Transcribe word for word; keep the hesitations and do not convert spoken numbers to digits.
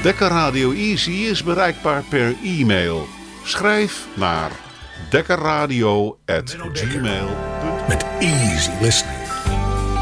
Dekker Radio Easy is bereikbaar per e-mail. Schrijf naar dekkerradio at gmail punt com. Met easy listening.